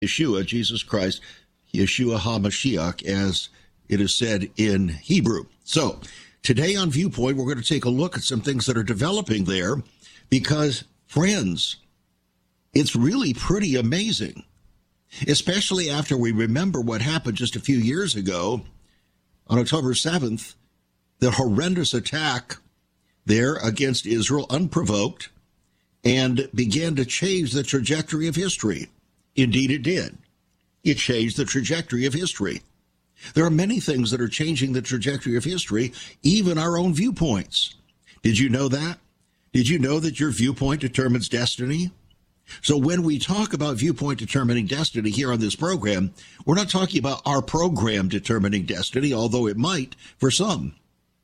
Yeshua, Jesus Christ, Yeshua HaMashiach, as it is said in Hebrew. So today on Viewpoint, we're going to take a look at some things that are developing there because, friends, it's really pretty amazing, especially after we remember what happened just a few years ago on October 7th, the horrendous attack there against Israel, unprovoked, and began to change the trajectory of history. Indeed, it did. It changed the trajectory of history. There are many things that are changing the trajectory of history, even our own viewpoints. Did you know that? Did you know that your viewpoint determines destiny? So when we talk about viewpoint determining destiny here on this program, we're not talking about our program determining destiny, although it might for some.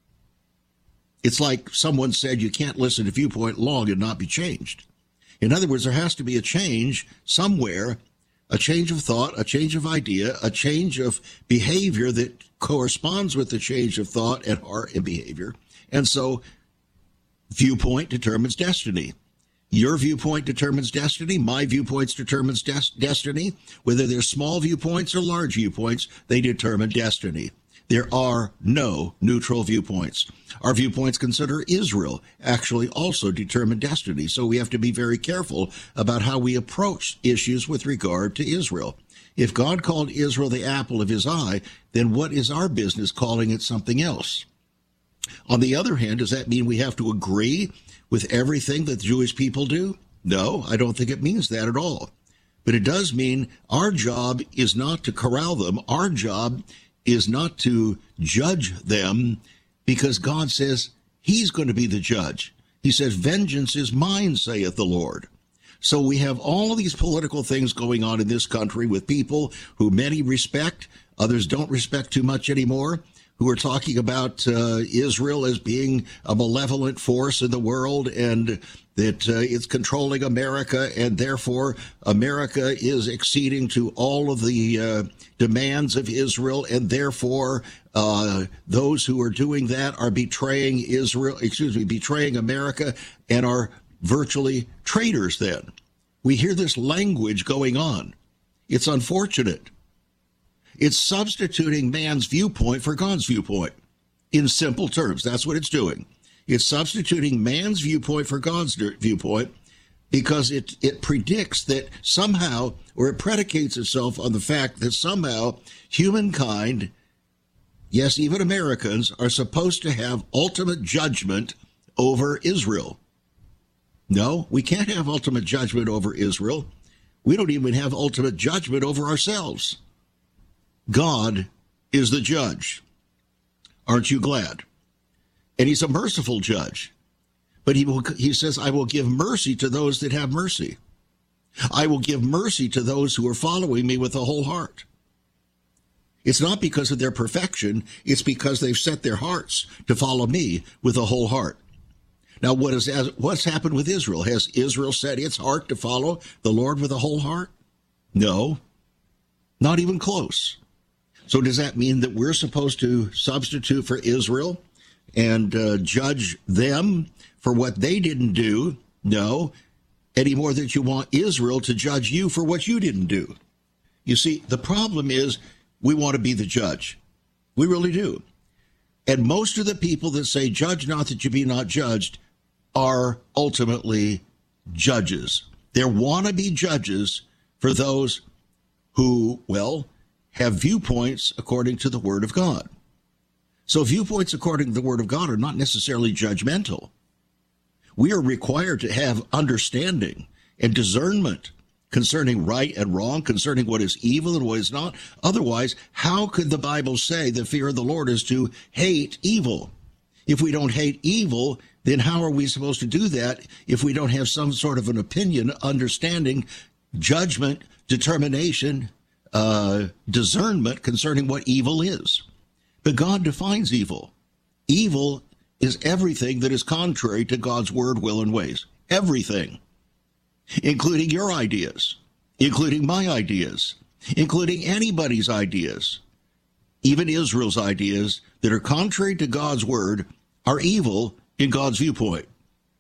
It's like someone said you can't listen to Viewpoint long and not be changed. In other words, there has to be a change somewhere, a change of thought, a change of idea, a change of behavior that corresponds with the change of thought and heart and behavior. And so viewpoint determines destiny. Your viewpoint determines destiny. My viewpoints determines destiny. Whether they're small viewpoints or large viewpoints, they determine destiny. There are no neutral viewpoints. Our viewpoints consider Israel actually also determine destiny. So we have to be very careful about how we approach issues with regard to Israel. If God called Israel the apple of his eye, then what is our business calling it something else? On the other hand, does that mean we have to agree with everything that the Jewish people do? No, I don't think it means that at all. But it does mean our job is not to corral them. Our job is not to judge them, because God says he's going to be the judge. He says, vengeance is mine, saith the Lord. So we have all of these political things going on in this country with people who many respect, others don't respect too much anymore, who are talking about Israel as being a malevolent force in the world and that it's controlling America, and therefore America is acceding to all of the demands of Israel, and therefore those who are doing that are betraying betraying America, and are virtually traitors then. We hear this language going on. It's unfortunate. It's substituting man's viewpoint for God's viewpoint. In simple terms, that's what it's doing. It's substituting man's viewpoint for God's viewpoint because it predicts that somehow, or it predicates itself on the fact that somehow humankind, yes, even Americans, are supposed to have ultimate judgment over Israel. No, we can't have ultimate judgment over Israel. We don't even have ultimate judgment over ourselves. God is the judge. Aren't you glad? And he's a merciful judge. But he says, I will give mercy to those that have mercy. I will give mercy to those who are following me with a whole heart. It's not because of their perfection. It's because they've set their hearts to follow me with a whole heart. Now, what's happened with Israel? Has Israel set its heart to follow the Lord with a whole heart? No, not even close. So does that mean that we're supposed to substitute for Israel and judge them for what they didn't do? No, any more that you want Israel to judge you for what you didn't do. You see, the problem is we want to be the judge. We really do. And most of the people that say, judge not that you be not judged, are ultimately judges. They're wannabe judges for those who, well, have viewpoints according to the Word of God. So viewpoints according to the Word of God are not necessarily judgmental. We are required to have understanding and discernment concerning right and wrong, concerning what is evil and what is not. Otherwise, how could the Bible say the fear of the Lord is to hate evil? If we don't hate evil, then how are we supposed to do that if we don't have some sort of an opinion, understanding, judgment, determination, discernment concerning what evil is? But God defines evil. Evil is everything that is contrary to God's word, will, and ways. Everything. Including your ideas, including my ideas, including anybody's ideas. Even Israel's ideas that are contrary to God's word are evil in God's viewpoint.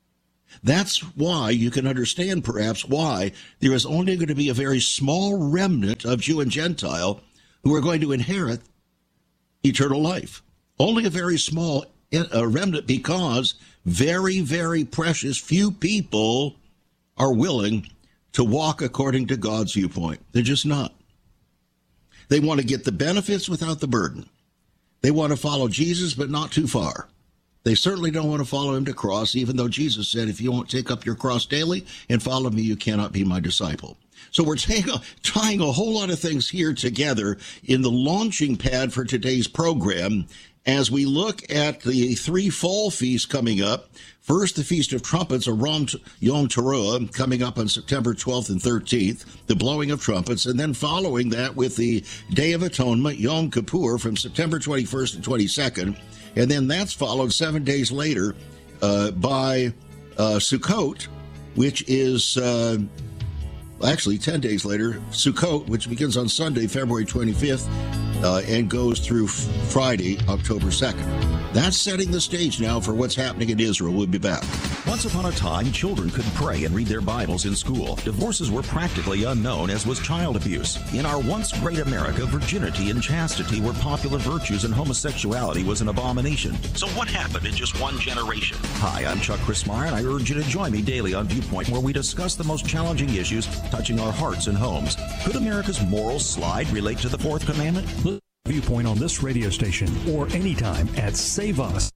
That's why you can understand perhaps why there is only going to be a very small remnant of Jew and Gentile who are going to inherit eternal life. Only a very small remnant, because very, very precious few people are willing to walk according to God's viewpoint. They're just not. They want to get the benefits without the burden. They want to follow Jesus, but not too far. They certainly don't want to follow him to cross, even though Jesus said, if you won't take up your cross daily and follow me, you cannot be my disciple. So we're tying a whole lot of things here together in the launching pad for today's program as we look at the 3 fall feasts coming up. First, the Feast of Trumpets, or Yom Teruah, coming up on September 12th and 13th, the blowing of trumpets, and then following that with the Day of Atonement, Yom Kippur, from September 21st and 22nd. And then that's followed 7 days later by Sukkot, which is actually 10 days later, Sukkot, which begins on Sunday, February 25th, and goes through Friday, October 2nd. That's setting the stage now for what's happening in Israel. We'll be back. Once upon a time, children could pray and read their Bibles in school. Divorces were practically unknown, as was child abuse. In our once great America, virginity and chastity were popular virtues, and homosexuality was an abomination. So what happened in just one generation? Hi, I'm Chuck Crismar, and I urge you to join me daily on Viewpoint, where we discuss the most challenging issues touching our hearts and homes. Could America's moral slide relate to the fourth commandment? Viewpoint on this radio station or anytime at saveus.org.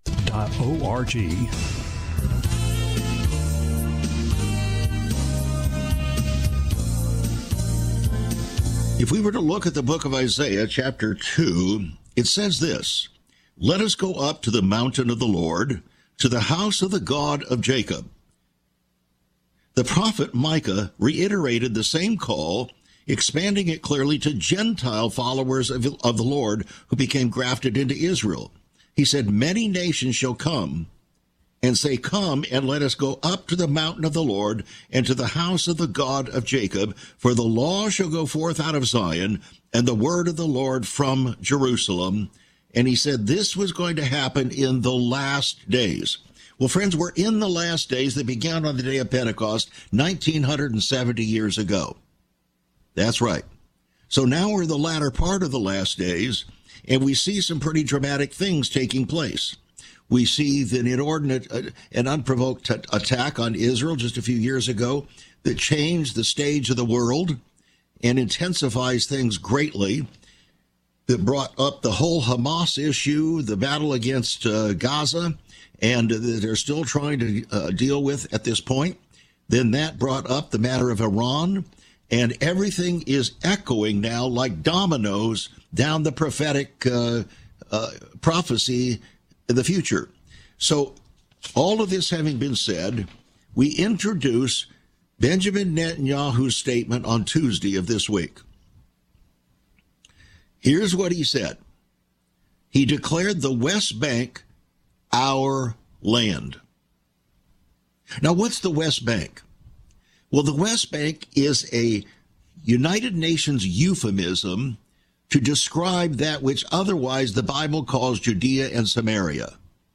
If we were to look at the book of Isaiah, chapter 2, it says this: "Let us go up to the mountain of the Lord, to the house of the God of Jacob." The prophet Micah reiterated the same call, expanding it clearly to Gentile followers of the Lord who became grafted into Israel. He said, "Many nations shall come and say, 'Come and let us go up to the mountain of the Lord and to the house of the God of Jacob, for the law shall go forth out of Zion and the word of the Lord from Jerusalem.'" And he said this was going to happen in the last days. Well, friends, we're in the last days that began on the day of Pentecost 1970 years ago. That's right. So now we're in the latter part of the last days, and we see some pretty dramatic things taking place. We see the inordinate and unprovoked attack on Israel just a few years ago that changed the stage of the world and intensifies things greatly, that brought up the whole Hamas issue, the battle against Gaza, and they're still trying to deal with at this point. Then that brought up the matter of Iran, and everything is echoing now like dominoes down the prophetic prophecy in the future. So all of this having been said, we introduce Benjamin Netanyahu's statement on Tuesday of this week. Here's what he said. He declared the West Bank our land. Now, what's the West Bank? Well, the West Bank is a United Nations euphemism to describe that which otherwise the Bible calls Judea and Samaria.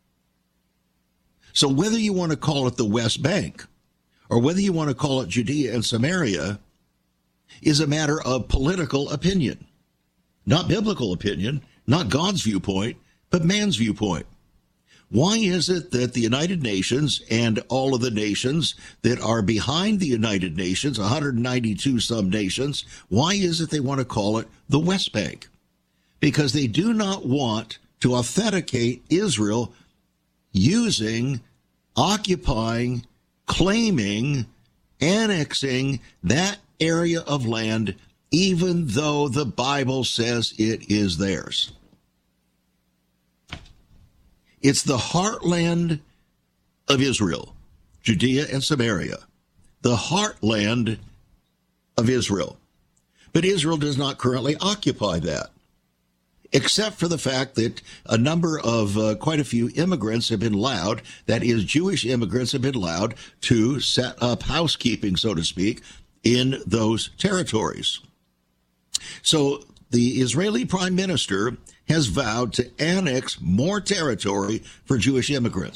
So whether you want to call it the West Bank or whether you want to call it Judea and Samaria is a matter of political opinion, not biblical opinion, not God's viewpoint, but man's viewpoint. Why is it that the United Nations and all of the nations that are behind the United Nations, 192 some nations, why is it they want to call it the West Bank? Because they do not want to authenticate Israel using, occupying, claiming, annexing that area of land, even though the Bible says it is theirs. It's the heartland of Israel, Judea and Samaria, the heartland of Israel. But Israel does not currently occupy that, except for the fact that a number of quite a few immigrants have been allowed, that is, Jewish immigrants have been allowed to set up housekeeping, so to speak, in those territories. So the Israeli prime minister has vowed to annex more territory for Jewish immigrants.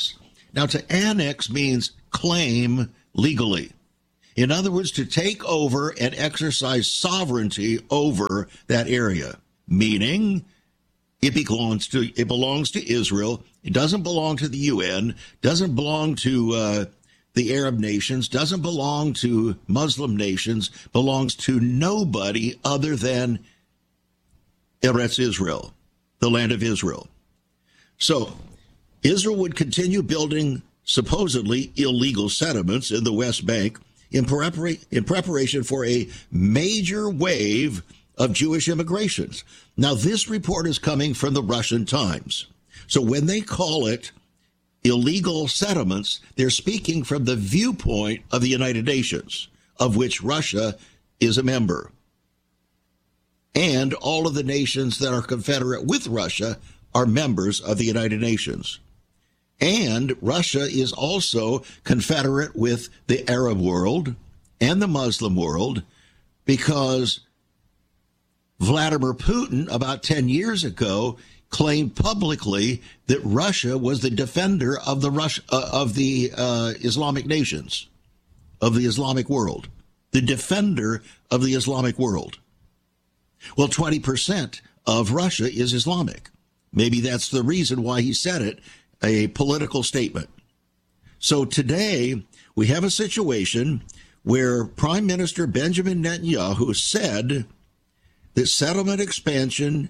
Now, to annex means claim legally. In other words, to take over and exercise sovereignty over that area, meaning it belongs to Israel. It doesn't belong to the UN, doesn't belong to the Arab nations, doesn't belong to Muslim nations, belongs to nobody other than Eretz Israel, the land of Israel. So Israel would continue building supposedly illegal settlements in the West Bank in preparation for a major wave of Jewish immigrations. Now, this report is coming from the Russian Times. So when they call it illegal settlements, they're speaking from the viewpoint of the United Nations, of which Russia is a member. And all of the nations that are confederate with Russia are members of the United Nations. And Russia is also confederate with the Arab world and the Muslim world, because Vladimir Putin, about 10 years ago, claimed publicly that Russia was the defender of the Islamic nations, of the Islamic world, the defender of the Islamic world. Well, 20% of Russia is Islamic. Maybe that's the reason why he said it, a political statement. So today we have a situation where Prime Minister Benjamin Netanyahu said that settlement expansion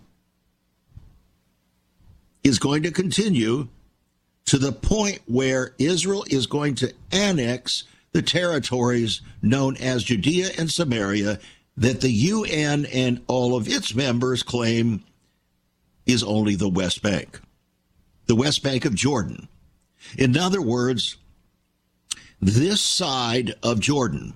is going to continue to the point where Israel is going to annex the territories known as Judea and Samaria that the UN and all of its members claim is only the West Bank of Jordan. In other words, this side of Jordan.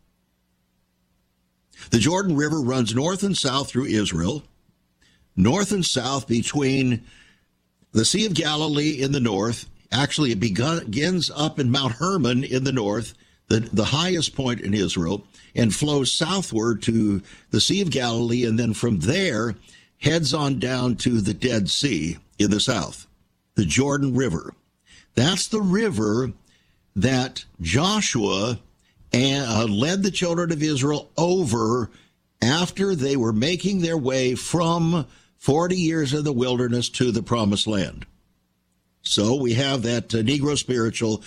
The Jordan River runs north and south through Israel, north and south between the Sea of Galilee in the north. Actually, it begins up in Mount Hermon in the north, the highest point in Israel, and flows southward to the Sea of Galilee, and then from there heads on down to the Dead Sea in the south, the Jordan River. That's the river that Joshua led the children of Israel over after they were making their way from 40 years in the wilderness to the Promised Land. So we have that Negro spiritual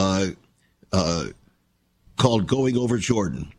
called Going Over Jordan.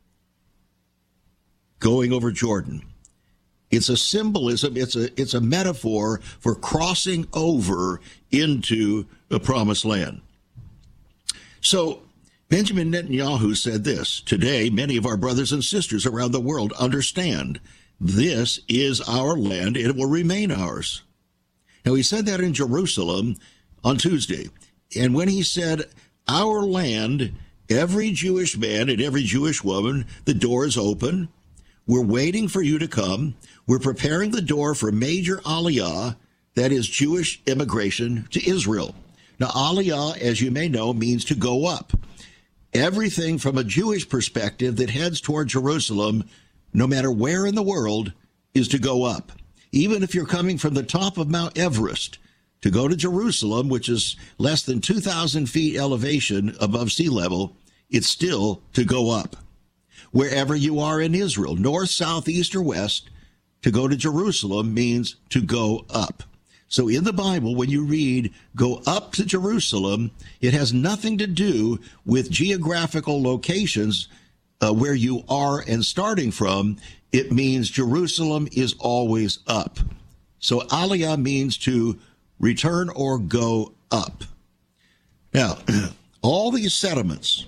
Going over Jordan. It's a symbolism, it's a metaphor for crossing over into the Promised Land. So Benjamin Netanyahu said this: today, many of our brothers and sisters around the world understand this is our land, and it will remain ours. Now, he said that in Jerusalem on Tuesday. And when he said, our land, every Jewish man and every Jewish woman, the door is open. We're waiting for you to come. We're preparing the door for major aliyah, that is Jewish immigration to Israel. Now, aliyah, as you may know, means to go up. Everything from a Jewish perspective that heads toward Jerusalem, no matter where in the world, is to go up. Even if you're coming from the top of Mount Everest to go to Jerusalem, which is less than 2,000 feet elevation above sea level, it's still to go up. Wherever you are in Israel, north, south, east, or west, to go to Jerusalem means to go up. So in the Bible, when you read, go up to Jerusalem, it has nothing to do with geographical locations where you are and starting from. It means Jerusalem is always up. So aliyah means to return or go up. Now, all these settlements,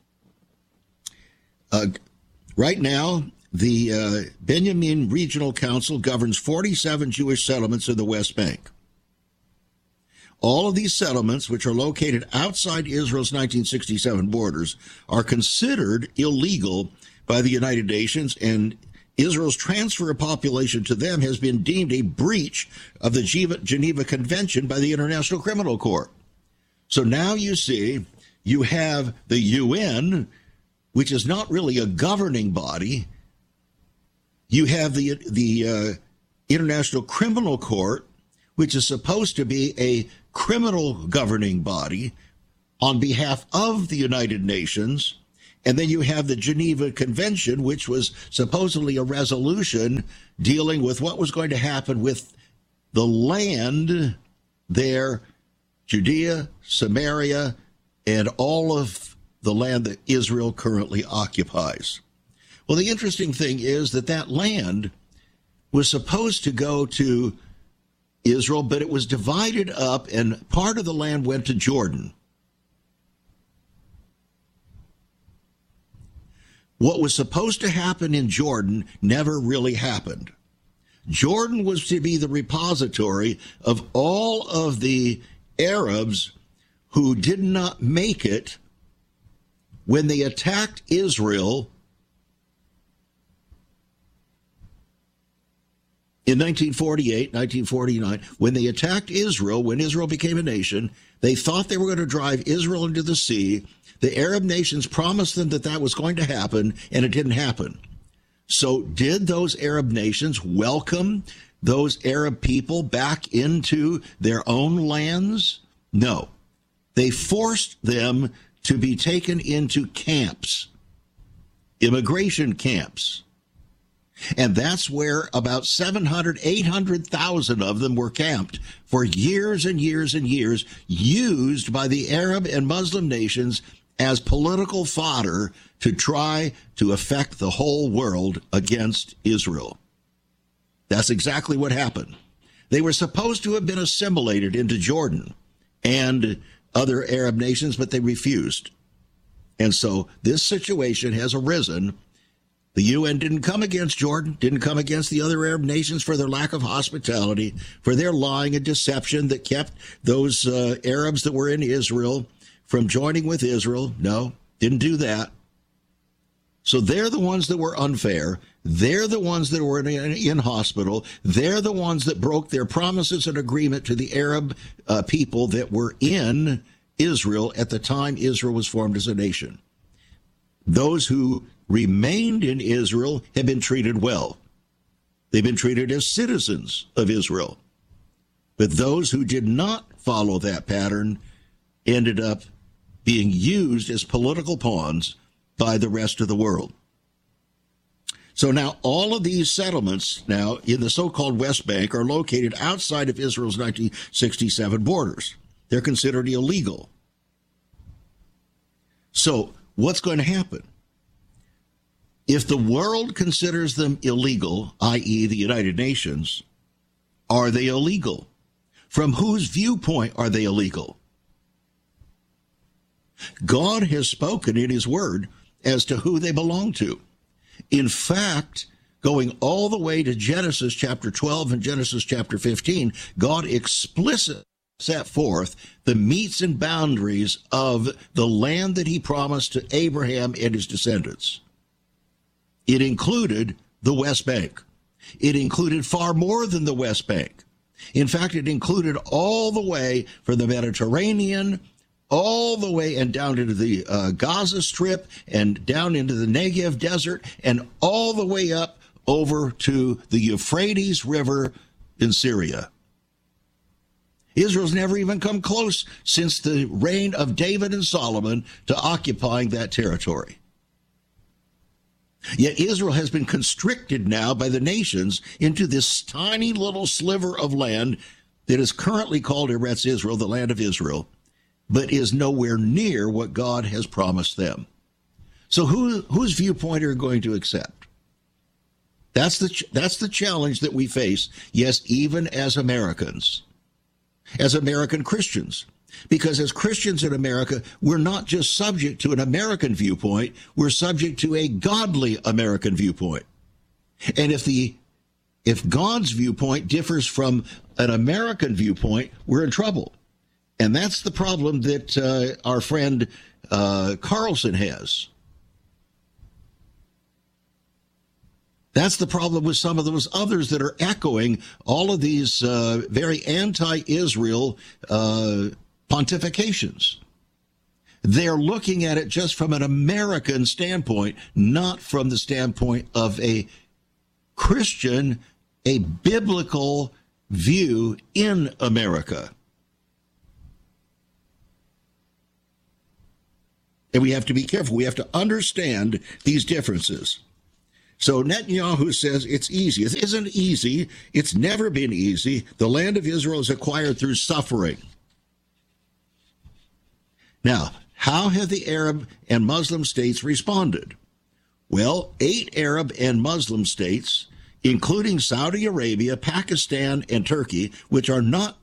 right now, the Benjamin Regional Council governs 47 Jewish settlements in the West Bank. All of these settlements, which are located outside Israel's 1967 borders, are considered illegal by the United Nations, and Israel's transfer of population to them has been deemed a breach of the Geneva Convention by the International Criminal Court. So now you see, you have the UN, which is not really a governing body. You have the International Criminal Court, which is supposed to be a criminal governing body on behalf of the United Nations. And then you have the Geneva Convention, which was supposedly a resolution dealing with what was going to happen with the land there, Judea, Samaria, and all of the land that Israel currently occupies. Well, the interesting thing is that that land was supposed to go to Israel, but it was divided up, and part of the land went to Jordan. What was supposed to happen in Jordan never really happened. Jordan was to be the repository of all of the Arabs who did not make it when they attacked Israel in 1948, 1949. When they attacked Israel, when Israel became a nation, they thought they were going to drive Israel into the sea. The Arab nations promised them that that was going to happen, and it didn't happen. So did those Arab nations welcome those Arab people back into their own lands? No. They forced them to be taken into camps, immigration camps. And that's where about 800,000 of them were camped for years and years and years, used by the Arab and Muslim nations as political fodder to try to affect the whole world against Israel. That's exactly what happened. They were supposed to have been assimilated into Jordan and other Arab nations, but they refused. And so this situation has arisen. The UN didn't come against Jordan, didn't come against the other Arab nations for their lack of hospitality, for their lying and deception that kept those Arabs that were in Israel from joining with Israel. No, didn't do that. So they're the ones that were unfair. They're the ones that were in hospital. They're the ones that broke their promises and agreement to the Arab people that were in Israel at the time Israel was formed as a nation. Those who remained in Israel have been treated well. They've been treated as citizens of Israel. But those who did not follow that pattern ended up being used as political pawns by the rest of the world. So now all of these settlements now in the so-called West Bank are located outside of Israel's 1967 borders. They're considered illegal. So what's going to happen? If the world considers them illegal, i.e. the United Nations, are they illegal? From whose viewpoint are they illegal? God has spoken in his word as to who they belong to. In fact, going all the way to Genesis chapter 12 and Genesis chapter 15, God explicitly set forth the metes and boundaries of the land that he promised to Abraham and his descendants. It included the West Bank. It included far more than the West Bank. In fact, it included all the way from the Mediterranean all the way and down into the Gaza Strip and down into the Negev Desert and all the way up over to the Euphrates River in Syria. Israel's never even come close since the reign of David and Solomon to occupying that territory. Yet Israel has been constricted now by the nations into this tiny little sliver of land that is currently called Eretz Israel, the land of Israel, but is nowhere near what God has promised them. So whose viewpoint are you going to accept? That's the challenge that we face, yes, even as Americans, as American Christians. Because as Christians in America, we're not just subject to an American viewpoint, we're subject to a godly American viewpoint. And if God's viewpoint differs from an American viewpoint, we're in trouble. And that's the problem that our friend Carlson has. That's the problem with some of those others that are echoing all of these very anti-Israel pontifications. They're looking at it just from an American standpoint, not from the standpoint of a Christian, a biblical view in America. And we have to be careful. We have to understand these differences. So Netanyahu says it's easy. It isn't easy. It's never been easy. The land of Israel is acquired through suffering. Now, how have the Arab and Muslim states responded? Well, 8 Arab and Muslim states, including Saudi Arabia, Pakistan, and Turkey, which are not,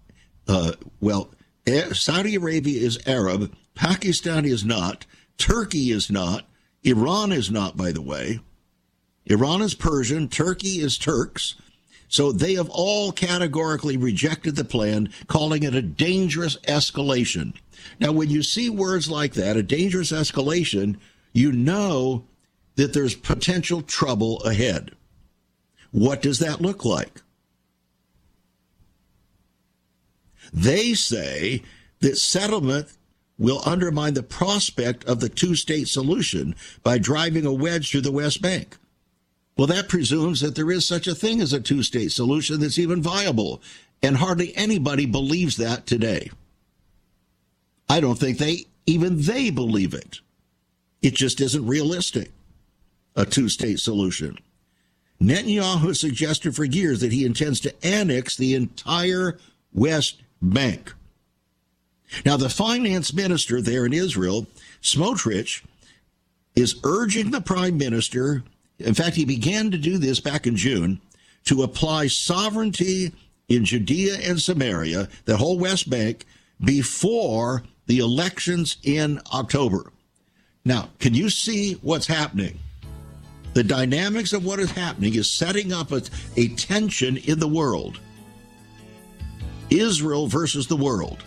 Saudi Arabia is Arab, Pakistan is not, Turkey is not, Iran is not, by the way. Iran is Persian, Turkey is Turks. So they have all categorically rejected the plan, calling it a dangerous escalation. Now, when you see words like that, a dangerous escalation, you know that there's potential trouble ahead. What does that look like? They say that settlement will undermine the prospect of the two-state solution by driving a wedge through the West Bank. Well, that presumes that there is such a thing as a two-state solution that's even viable, and hardly anybody believes that today. I don't think even they believe it. It just isn't realistic, a two-state solution. Netanyahu has suggested for years that he intends to annex the entire West Bank. Now, the finance minister there in Israel, Smotrich, is urging the prime minister, in fact, he began to do this back in June, to apply sovereignty in Judea and Samaria, the whole West Bank, before the elections in October. Now, can you see what's happening? The dynamics of what is happening is setting up a tension in the world. Israel versus the world.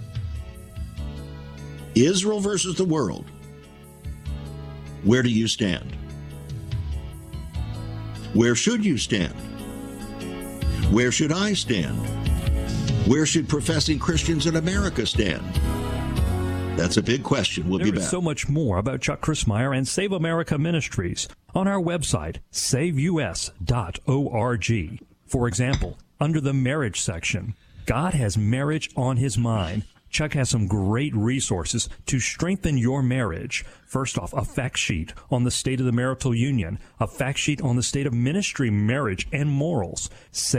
Israel versus the world. Where do you stand? Where should you stand? Where should I stand? Where should professing Christians in America stand? That's a big question. We'll be back. There is so much more about Chuck Crismier and Save America Ministries on our website, saveus.org. For example, under the marriage section, God has marriage on his mind. Chuck has some great resources to strengthen your marriage. First off, a fact sheet on the state of the marital union, a fact sheet on the state of ministry, marriage, and morals.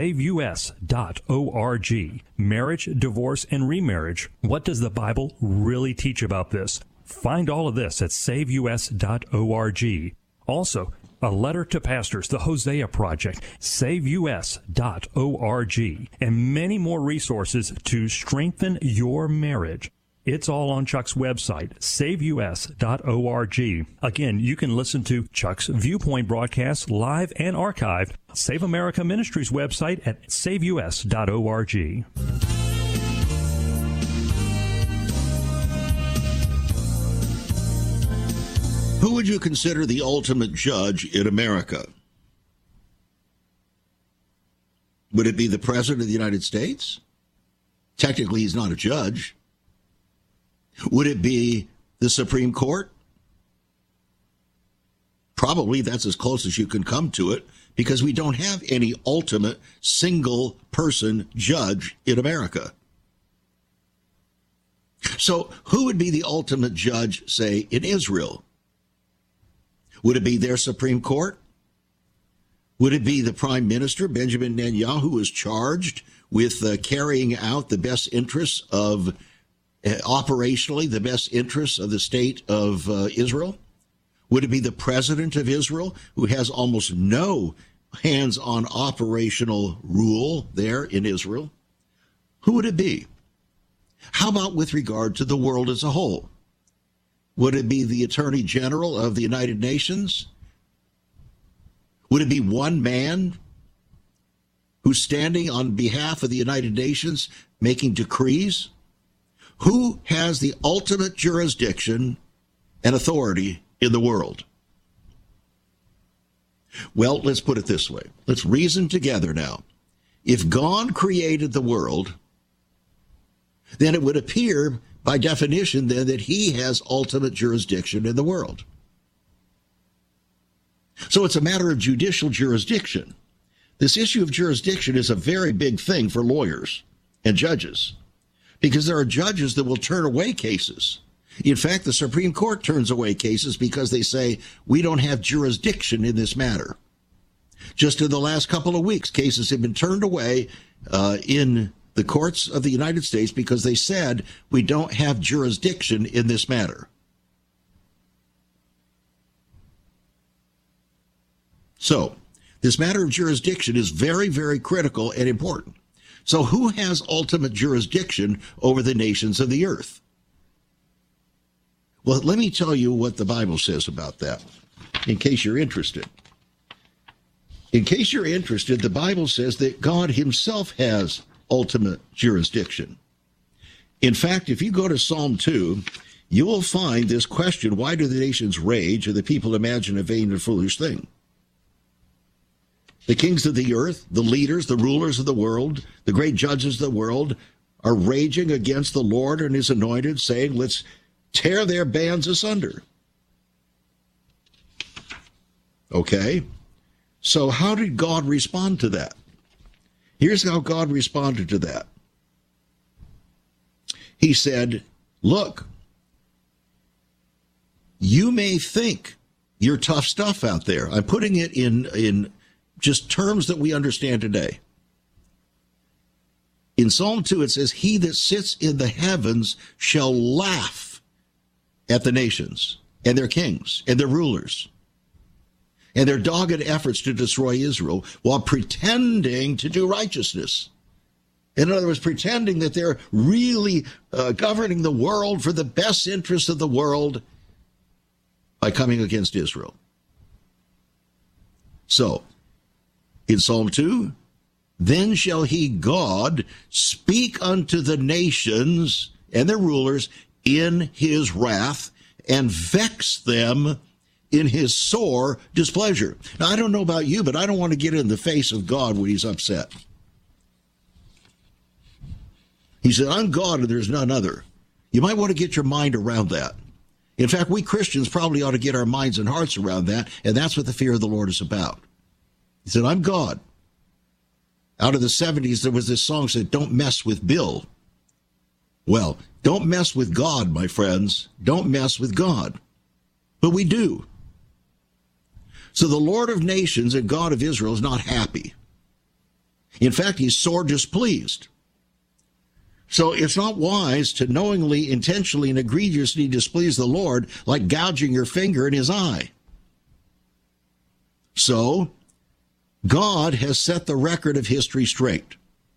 SaveUS.org. Marriage, divorce, and remarriage. What does the Bible really teach about this? Find all of this at SaveUS.org. Also, a letter to pastors, the Hosea Project, SaveUS.org, and many more resources to strengthen your marriage. It's all on Chuck's website, SaveUS.org. Again, you can listen to Chuck's Viewpoint broadcasts live and archived. Save America Ministries website at SaveUS.org. Who would you consider the ultimate judge in America? Would it be the President of the United States? Technically, he's not a judge. Would it be the Supreme Court? Probably that's as close as you can come to it, because we don't have any ultimate single-person judge in America. So who would be the ultimate judge, say, in Israel? Would it be their Supreme Court? Would it be the Prime Minister, Benjamin Netanyahu, who is charged with carrying out the best interests of, operationally, the best interests of the state of Israel? Would it be the President of Israel, who has almost no hands-on operational rule there in Israel? Who would it be? How about with regard to the world as a whole? Would it be the Attorney General of the United Nations? Would it be one man who's standing on behalf of the United Nations making decrees? Who has the ultimate jurisdiction and authority in the world? Well, let's put it this way. Let's reason together now. If God created the world, then it would appear by definition, then, that he has ultimate jurisdiction in the world. So it's a matter of judicial jurisdiction. This issue of jurisdiction is a very big thing for lawyers and judges, because there are judges that will turn away cases In fact, the Supreme Court turns away cases because they say we don't have jurisdiction in this matter. Just in the last couple of weeks, cases have been turned away in the courts of the United States because they said we don't have jurisdiction in this matter. So, this matter of jurisdiction is very, very critical and important. So, who has ultimate jurisdiction over the nations of the earth? Well, let me tell you what the Bible says about that, in case you're interested. In case you're interested, the Bible says that God himself has ultimate jurisdiction. In fact, if you go to Psalm 2, you will find this question, why do the nations rage and the people imagine a vain and foolish thing? The kings of the earth, the leaders, the rulers of the world, the great judges of the world are raging against the Lord and his anointed, saying, let's tear their bands asunder. Okay? So how did God respond to that? Here's how God responded to that. He said, look, you may think you're tough stuff out there. I'm putting it in just terms that we understand today. In Psalm 2, it says, he that sits in the heavens shall laugh at the nations and their kings and their rulers and their dogged efforts to destroy Israel while pretending to do righteousness. In other words, pretending that they're really governing the world for the best interest of the world by coming against Israel. So, in Psalm 2, then shall he, God, speak unto the nations and their rulers in his wrath and vex them in his sore displeasure. Now, I don't know about you, but I don't want to get in the face of God when he's upset. He said, I'm God and there's none other. You might want to get your mind around that. In fact, we Christians probably ought to get our minds and hearts around that, and that's what the fear of the Lord is about. He said, I'm God. Out of the 70s, there was this song that said, don't mess with Bill. Well, don't mess with God, my friends. Don't mess with God. But we do. So the Lord of nations and God of Israel is not happy. In fact, he's sore displeased. So it's not wise to knowingly, intentionally, and egregiously displease the Lord like gouging your finger in his eye. So God has set the record of history straight.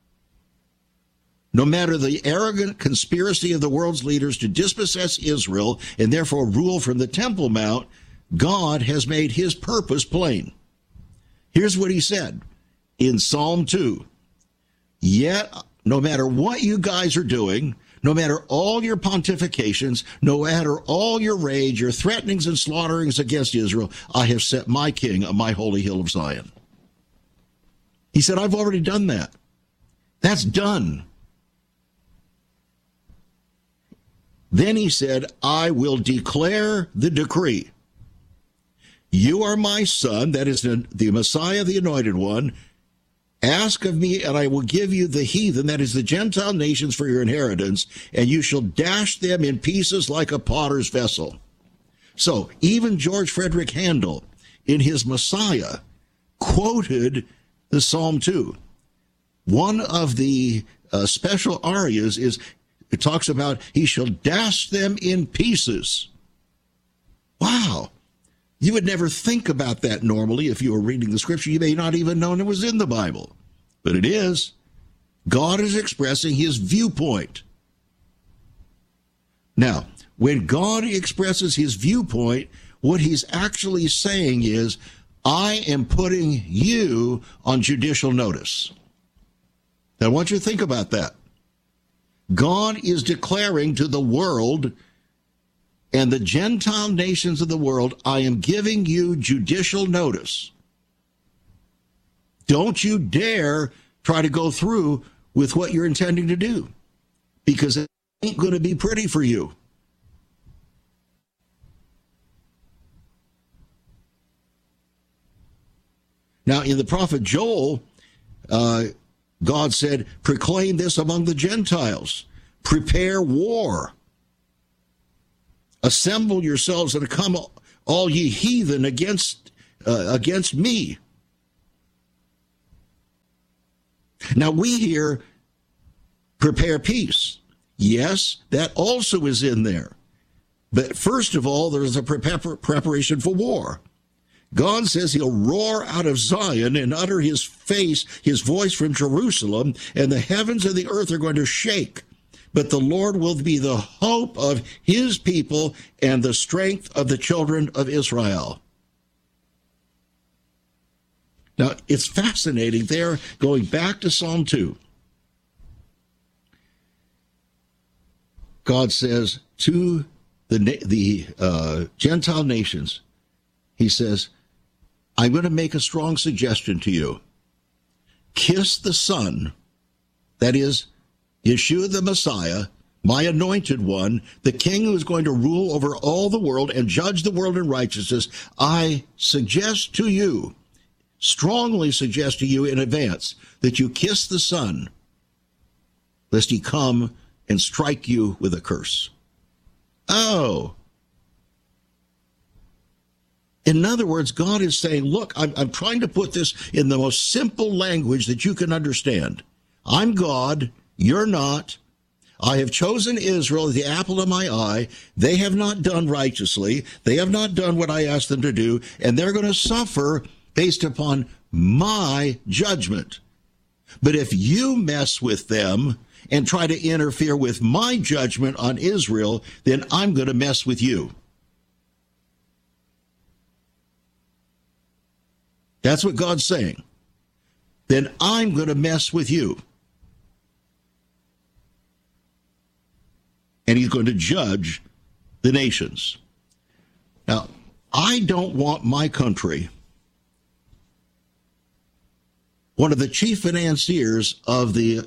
No matter the arrogant conspiracy of the world's leaders to dispossess Israel and therefore rule from the Temple Mount, God has made his purpose plain. Here's what he said in Psalm 2. Yet, no matter what you guys are doing, no matter all your pontifications, no matter all your rage, your threatenings and slaughterings against Israel, I have set my king on my holy hill of Zion. He said, I've already done that. That's done. Then he said, I will declare the decree. You are my son, that is the Messiah, the Anointed One. Ask of me, and I will give you the heathen, that is the Gentile nations, for your inheritance, and you shall dash them in pieces like a potter's vessel. So even George Frederick Handel, in his Messiah, quoted the Psalm 2. One of the special arias is, it talks about, he shall dash them in pieces. Wow. You would never think about that normally if you were reading the scripture. You may not even know it was in the Bible. But it is. God is expressing his viewpoint. Now, when God expresses his viewpoint, what he's actually saying is, I am putting you on judicial notice. Now, I want you to think about that. God is declaring to the world and the Gentile nations of the world, I am giving you judicial notice. Don't you dare try to go through with what you're intending to do, because it ain't going to be pretty for you. Now, in the prophet Joel, God said, proclaim this among the Gentiles. Prepare war. Assemble yourselves and come, all ye heathen, against me. Now we hear, prepare peace. Yes, that also is in there. But first of all, there's a preparation for war. God says he'll roar out of Zion and utter his voice from Jerusalem, and the heavens and the earth are going to shake. But the Lord will be the hope of his people and the strength of the children of Israel. Now, it's fascinating there, going back to Psalm 2. God says to the Gentile nations, he says, I'm going to make a strong suggestion to you. Kiss the Son, that is, Yeshua the Messiah, my anointed one, the King who is going to rule over all the world and judge the world in righteousness. I suggest to you, strongly suggest to you in advance, that you kiss the Son, lest he come and strike you with a curse. Oh. In other words, God is saying, look, I'm trying to put this in the most simple language that you can understand. I'm God, you're not. I have chosen Israel, the apple of my eye. They have not done righteously. They have not done what I asked them to do, and they're going to suffer based upon my judgment. But if you mess with them and try to interfere with my judgment on Israel, then I'm going to mess with you. That's what God's saying. Then I'm going to mess with you. And he's going to judge the nations. Now, I don't want my country, one of the chief financiers of the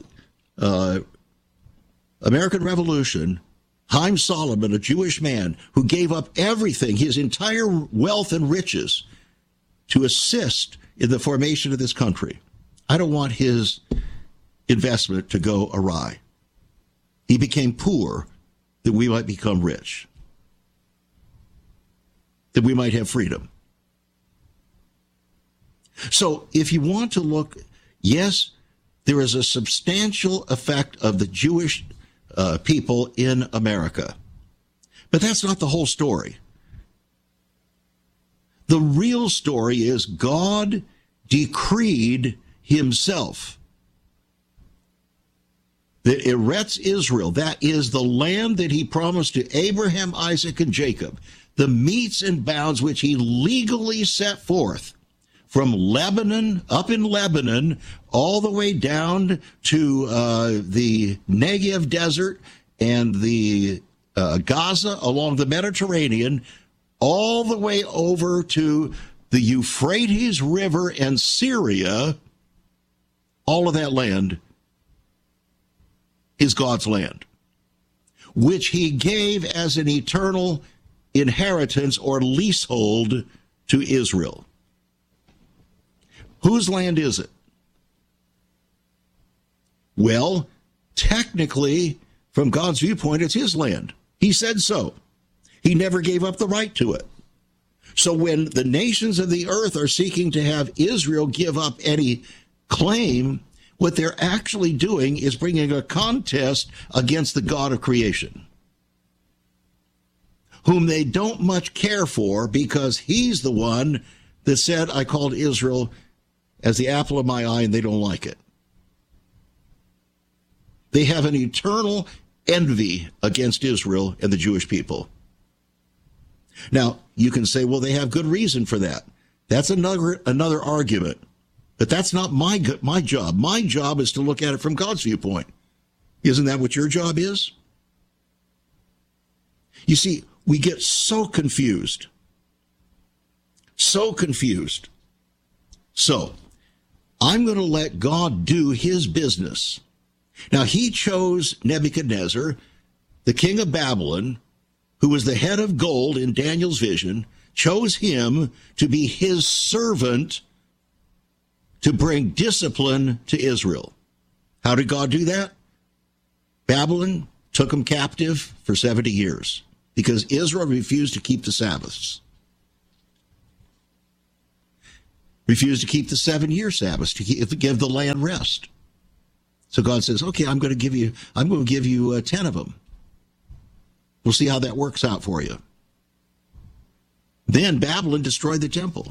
American Revolution, Haim Solomon, a Jewish man who gave up everything, his entire wealth and riches, to assist in the formation of this country. I don't want his investment to go awry. He became poor that we might become rich, that we might have freedom. So if you want to look, yes, there is a substantial effect of the Jewish people in America. But that's not the whole story. The real story is God decreed himself that Eretz Israel, that is the land that he promised to Abraham, Isaac, and Jacob, the metes and bounds which he legally set forth from Lebanon, up in Lebanon, all the way down to the Negev desert and the Gaza along the Mediterranean, all the way over to the Euphrates River and Syria. All of that land is God's land, which he gave as an eternal inheritance or leasehold to Israel. Whose land is it? Well, technically, from God's viewpoint, it's his land. He said so. He never gave up the right to it. So when the nations of the earth are seeking to have Israel give up any claim, what they're actually doing is bringing a contest against the God of creation, whom they don't much care for because he's the one that said, I called Israel as the apple of my eye, and they don't like it. They have an eternal envy against Israel and the Jewish people. Now, you can say, well, they have good reason for that. That's another argument. But that's not my job. My job is to look at it from God's viewpoint. Isn't that what your job is? You see, we get so confused. So confused. So, I'm going to let God do his business. Now, he chose Nebuchadnezzar, the king of Babylon, who was the head of gold in Daniel's vision, chose him to be his servant to bring discipline to Israel. How did God do that? Babylon took him captive for 70 years. because Israel refused to keep the Sabbaths. Refused to keep the 7-year Sabbaths to give the land rest. So God says, okay, I'm going to give you 10 of them. We'll see how that works out for you. Then Babylon destroyed the temple.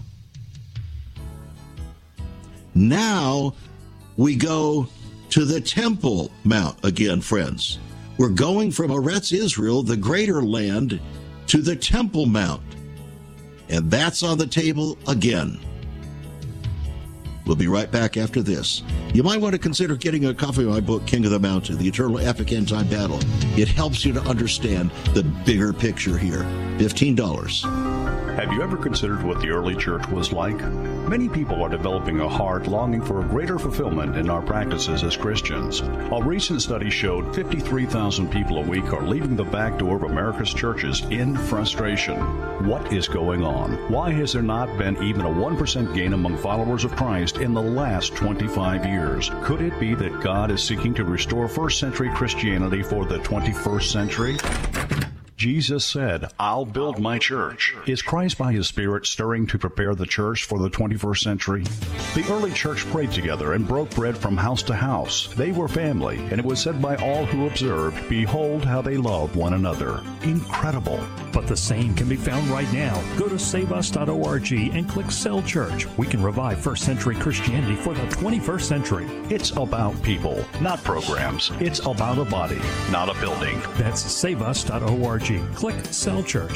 Now we go to the Temple Mount again, friends. We're going from Eretz Israel, the greater land, to the Temple Mount. And that's on the table again. We'll be right back after this. You might want to consider getting a copy of my book, King of the Mountain, The Eternal Epic End Time Battle. It helps you to understand the bigger picture here. $15. Have you ever considered what the early church was like? Many people are developing a heart longing for a greater fulfillment in our practices as Christians. A recent study showed 53,000 people a week are leaving the back door of America's churches in frustration. What is going on? Why has there not been even a 1% gain among followers of Christ in the last 25 years? Could it be that God is seeking to restore first century Christianity for the 21st century? Jesus said, I'll build my church. Is Christ by his Spirit stirring to prepare the church for the 21st century? The early church prayed together and broke bread from house to house. They were family, and it was said by all who observed, behold how they love one another. Incredible. But the same can be found right now. Go to saveus.org and click Cell Church. We can revive first century Christianity for the 21st century. It's about people, not programs. It's about a body, not a building. That's saveus.org. Click Cell Church.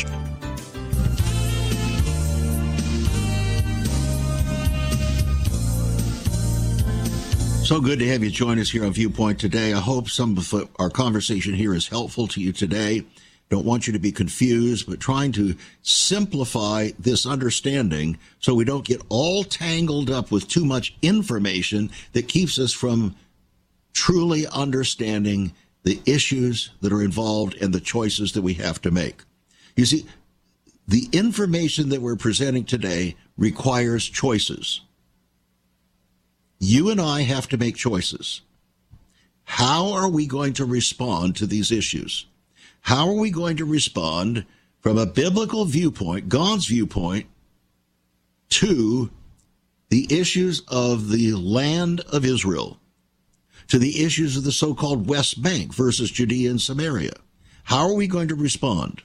So good to have you join us here on Viewpoint today. I hope some of our conversation here is helpful to you today. Don't want you to be confused, but trying to simplify this understanding so we don't get all tangled up with too much information that keeps us from truly understanding the issues that are involved and the choices that we have to make. You see, the information that we're presenting today requires choices. You and I have to make choices. How are we going to respond to these issues? How are we going to respond from a biblical viewpoint, God's viewpoint, to the issues of the land of Israel, to the issues of the so-called West Bank versus Judea and Samaria? How are we going to respond?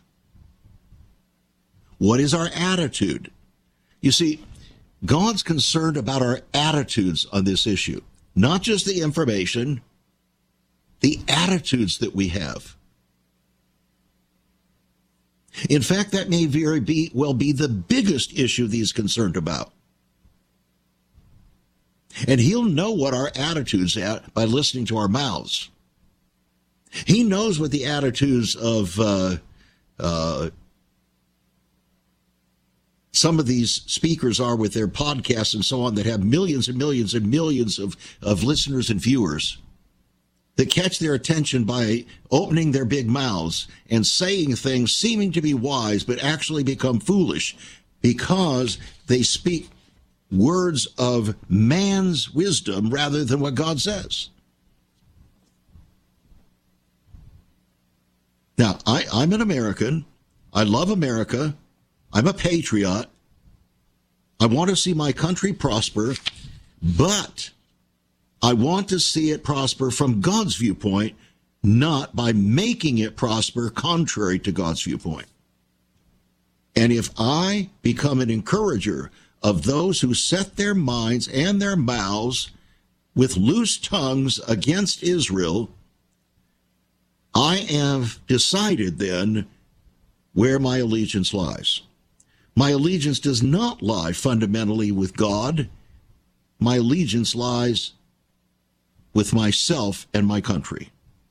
What is our attitude? You see, God's concerned about our attitudes on this issue, not just the information, the attitudes that we have. In fact, that may very well be the biggest issue that he's concerned about. And he'll know what our attitudes are by listening to our mouths. He knows what the attitudes of some of these speakers are with their podcasts and so on that have millions and millions and millions of listeners and viewers that catch their attention by opening their big mouths and saying things seeming to be wise but actually become foolish because they speak words of man's wisdom rather than what God says. Now, I'm an American. I love America. I'm a patriot. I want to see my country prosper, but I want to see it prosper from God's viewpoint, not by making it prosper contrary to God's viewpoint. And if I become an encourager of those who set their minds and their mouths with loose tongues against Israel, I have decided then where my allegiance lies. My allegiance does not lie fundamentally with God. My allegiance lies with myself and my country.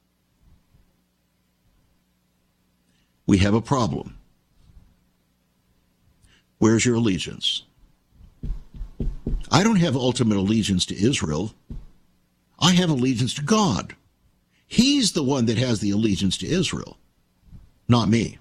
We have a problem. Where's your allegiance? I don't have ultimate allegiance to Israel. I have allegiance to God. He's the one that has the allegiance to Israel, not me.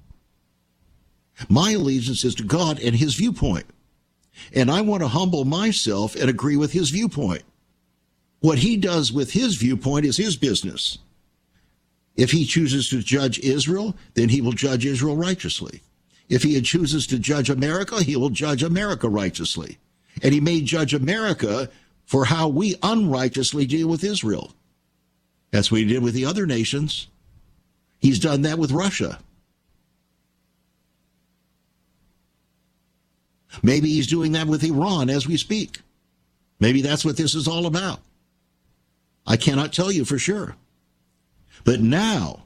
My allegiance is to God and his viewpoint. And I want to humble myself and agree with his viewpoint. What he does with his viewpoint is his business. If he chooses to judge Israel, then he will judge Israel righteously. If he chooses to judge America, he will judge America righteously. And he may judge America for how we unrighteously deal with Israel. That's what he did with the other nations. He's done that with Russia. Maybe he's doing that with Iran as we speak. Maybe that's what this is all about. I cannot tell you for sure. But now,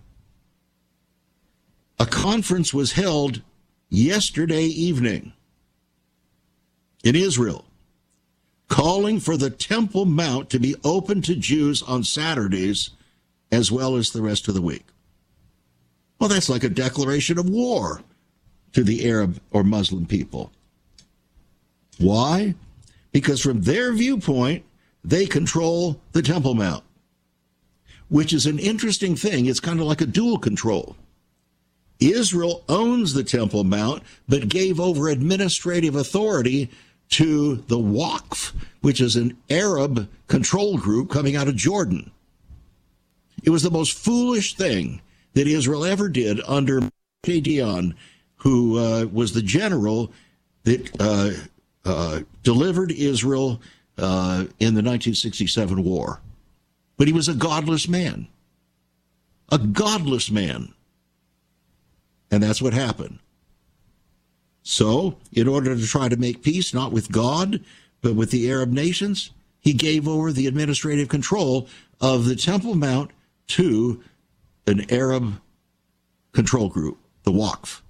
a conference was held yesterday evening in Israel, calling for the Temple Mount to be open to Jews on Saturdays as well as the rest of the week. Well, that's like a declaration of war to the Arab or Muslim people. Why? Because from their viewpoint, they control the Temple Mount, which is an interesting thing. It's kind of like a dual control. Israel owns the Temple Mount, but gave over administrative authority to the Waqf, which is an Arab control group coming out of Jordan. It was the most foolish thing that Israel ever did under Dion, who was the general that delivered Israel in the 1967 war. But he was a godless man. A godless man. And that's what happened. So, in order to try to make peace, not with God, but with the Arab nations, he gave over the administrative control of the Temple Mount to an Arab control group, the Waqf.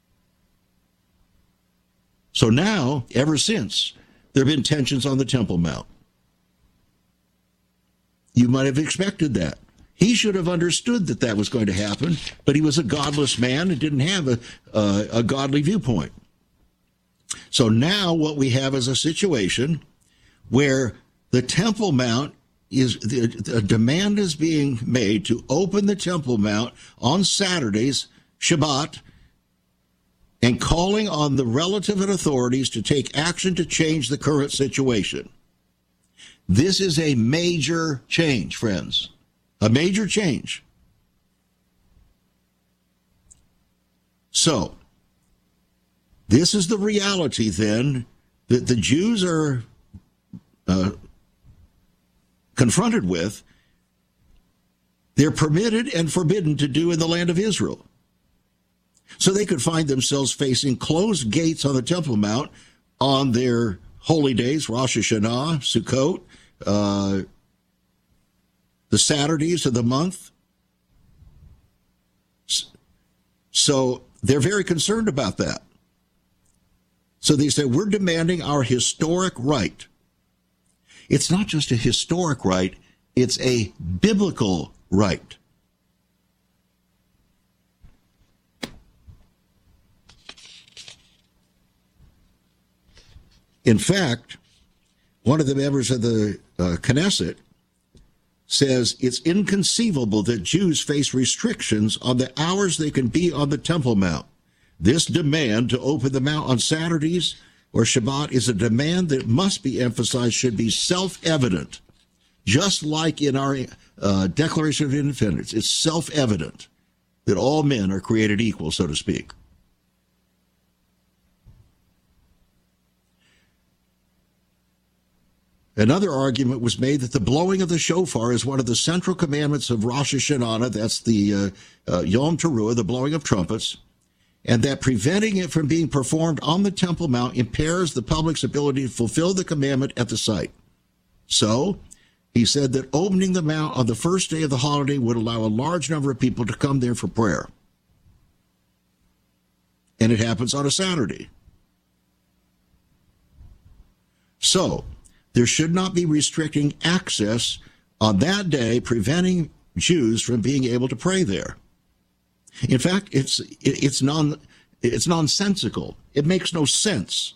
So now, ever since, there have been tensions on the Temple Mount. You might have expected that. He should have understood that that was going to happen, but he was a godless man and didn't have a godly viewpoint. So now what we have is a situation where the Temple Mount a demand is being made to open the Temple Mount on Saturdays, Shabbat, and calling on the relative authorities to take action to change the current situation. This is a major change, friends. A major change. So, this is the reality then that the Jews are confronted with. They're permitted and forbidden to do in the land of Israel. So they could find themselves facing closed gates on the Temple Mount on their holy days, Rosh Hashanah, Sukkot, the Saturdays of the month. So they're very concerned about that. So they say, we're demanding our historic right. It's not just a historic right, it's a biblical right. In fact, one of the members of the Knesset says it's inconceivable that Jews face restrictions on the hours they can be on the Temple Mount. This demand to open the mount on Saturdays or Shabbat is a demand that must be emphasized should be self-evident. Just like in our Declaration of Independence, it's self-evident that all men are created equal, so to speak. Another argument was made that the blowing of the shofar is one of the central commandments of Rosh Hashanah, that's the Yom Teruah, the blowing of trumpets, and that preventing it from being performed on the Temple Mount impairs the public's ability to fulfill the commandment at the site. So, he said that opening the mount on the first day of the holiday would allow a large number of people to come there for prayer. And it happens on a Saturday. So, there should not be restricting access on that day, preventing Jews from being able to pray there. In fact, it's nonsensical. It makes no sense.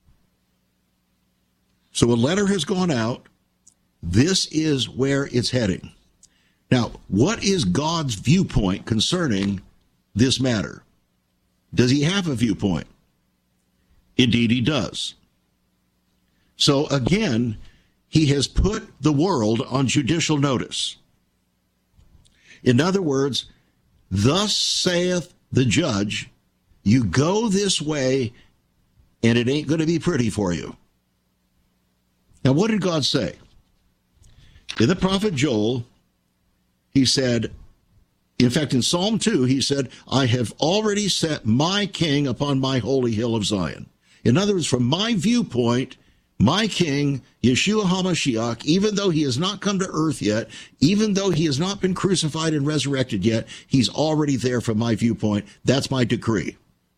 So a letter has gone out. This is where it's heading. Now, what is God's viewpoint concerning this matter? Does he have a viewpoint? Indeed, he does. So again, he has put the world on judicial notice. In other words, thus saith the judge, you go this way, and it ain't going to be pretty for you. Now, what did God say? In the prophet Joel, he said, in fact, in Psalm 2, he said, I have already set my king upon my holy hill of Zion. In other words, from my viewpoint, my king, Yeshua HaMashiach, even though he has not come to earth yet, even though he has not been crucified and resurrected yet, he's already there from my viewpoint. That's my decree.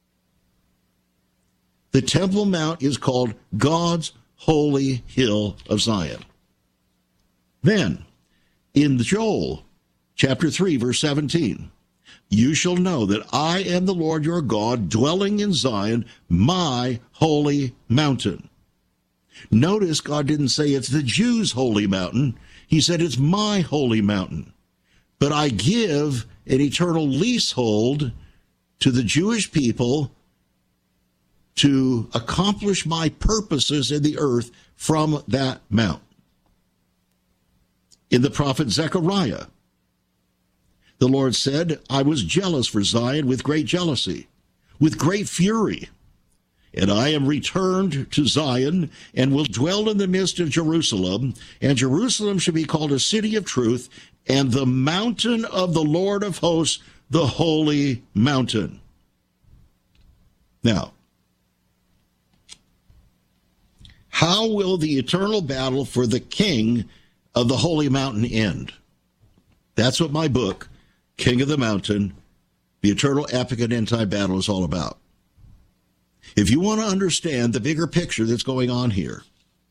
The Temple Mount is called God's holy hill of Zion. Then, in Joel, chapter 3, verse 17, you shall know that I am the Lord your God, dwelling in Zion, my holy mountain. Notice God didn't say it's the Jews' holy mountain. He said it's my holy mountain. But I give an eternal leasehold to the Jewish people to accomplish my purposes in the earth from that mount. In the prophet Zechariah, the Lord said, I was jealous for Zion with great jealousy, with great fury. And I am returned to Zion and will dwell in the midst of Jerusalem. And Jerusalem shall be called a city of truth and the mountain of the Lord of hosts, the holy mountain. Now, how will the eternal battle for the king of the holy mountain end? That's what my book, King of the Mountain, the eternal epic and end-time battle is all about. If you want to understand the bigger picture that's going on here,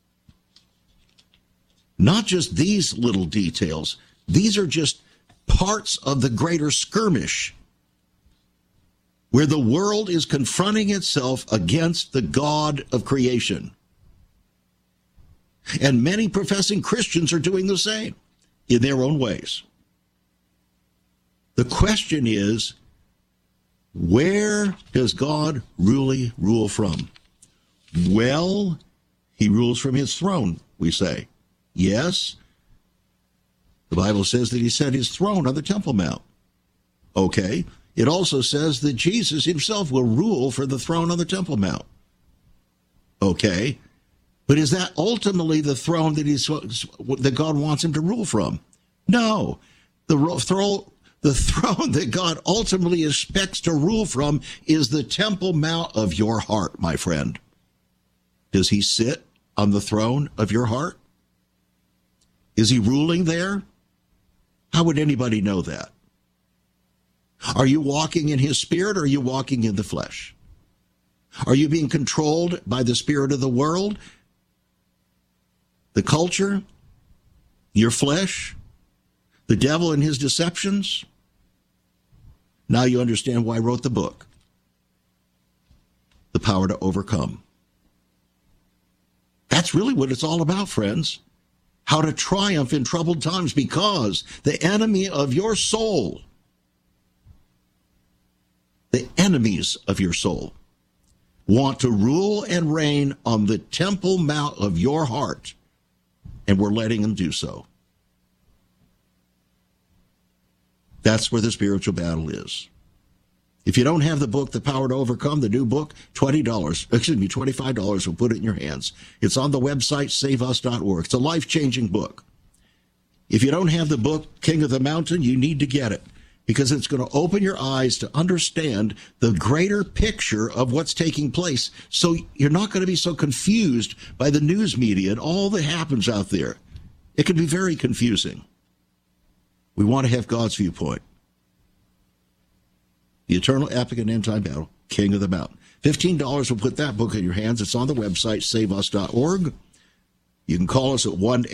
not just these little details, these are just parts of the greater skirmish where the world is confronting itself against the God of creation. And many professing Christians are doing the same in their own ways. The question is, where does God really rule from? Well, he rules from his throne, we say. Yes, the Bible says that he set his throne on the Temple Mount. Okay, it also says that Jesus himself will rule for the throne on the Temple Mount. Okay, but is that ultimately the throne that God wants him to rule from? No, the throne that God ultimately expects to rule from is the Temple Mount of your heart, my friend. Does he sit on the throne of your heart? Is he ruling there? How would anybody know that? Are you walking in his spirit or are you walking in the flesh? Are you being controlled by the spirit of the world, the culture, your flesh, the devil and his deceptions? Now you understand why I wrote the book, The Power to Overcome. That's really what it's all about, friends. How to triumph in troubled times, because the enemy of your soul, the enemies of your soul, want to rule and reign on the Temple Mount of your heart, and we're letting them do so. That's where the spiritual battle is. If you don't have the book, The Power to Overcome, the new book, $25, we'll put it in your hands. It's on the website, saveus.org. It's a life-changing book. If you don't have the book, King of the Mountain, you need to get it, because it's going to open your eyes to understand the greater picture of what's taking place. So you're not going to be so confused by the news media and all that happens out there. It can be very confusing. We want to have God's viewpoint. The eternal epic and end-time battle, King of the Mountain. $15 will put that book in your hands. It's on the website, saveus.org. You can call us at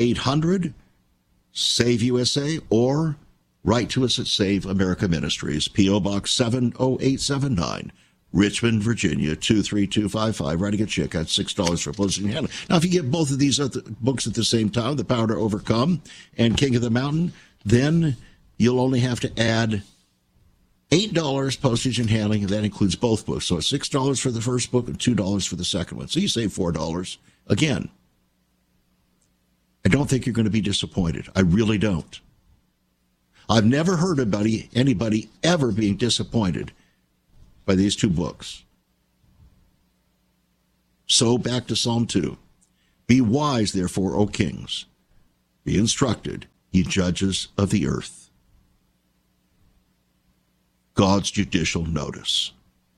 1-800-SAVE-USA or write to us at Save America Ministries, P.O. Box 70879, Richmond, Virginia, 23255. Writing a check at $6 for postage and handling. Now, if you get both of these books at the same time, The Power to Overcome and King of the Mountain, then you'll only have to add $8 postage and handling, and that includes both books. So it's $6 for the first book and $2 for the second one. So you save $4. Again, I don't think you're going to be disappointed. I really don't. I've never heard anybody ever being disappointed by these two books. So back to Psalm 2. Be wise, therefore, O kings. Be instructed, ye judges of the earth. God's judicial notice.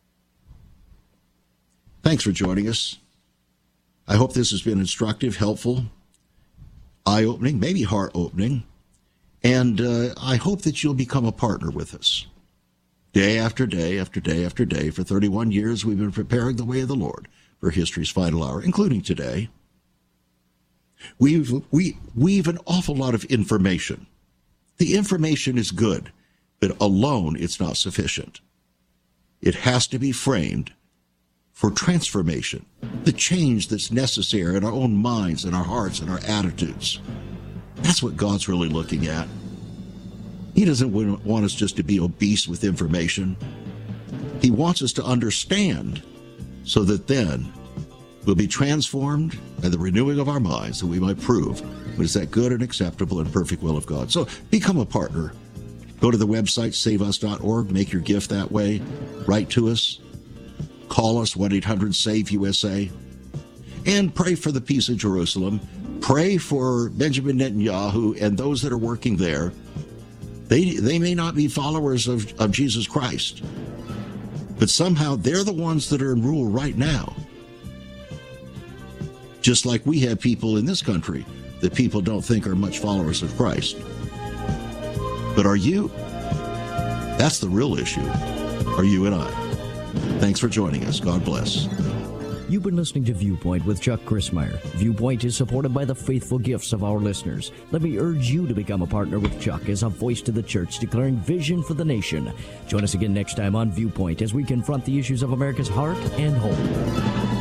Thanks for joining us. I hope this has been instructive, helpful, eye-opening, maybe heart-opening, and I hope that you'll become a partner with us. Day after day after day after day, for 31 years, we've been preparing the way of the Lord for history's final hour, including today. We've an awful lot of information. The information is good, but alone it's not sufficient. It has to be framed for transformation, the change that's necessary in our own minds and our hearts and our attitudes. That's what God's really looking at. He doesn't want us just to be obese with information. He wants us to understand so that then we'll be transformed by the renewing of our minds, that we might prove what is that good and acceptable and perfect will of God. So become a partner. Go to the website, saveus.org, make your gift that way. Write to us. Call us, 1-800-SAVE-USA. And pray for the peace of Jerusalem. Pray for Benjamin Netanyahu and those that are working there. They may not be followers of Jesus Christ, but somehow they're the ones that are in rule right now. Just like we have people in this country that people don't think are much followers of Christ. But are you? That's the real issue. Are you and I? Thanks for joining us. God bless. You've been listening to Viewpoint with Chuck Crismier. Viewpoint is supported by the faithful gifts of our listeners. Let me urge you to become a partner with Chuck as a voice to the church declaring vision for the nation. Join us again next time on Viewpoint as we confront the issues of America's heart and home.